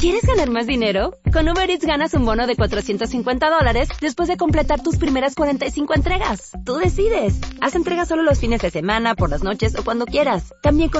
¿Quieres ganar más dinero? Con Uber Eats ganas un bono de $450 después de completar tus primeras 45 entregas. Tú decides. Haz entregas solo los fines de semana, por las noches o cuando quieras. También con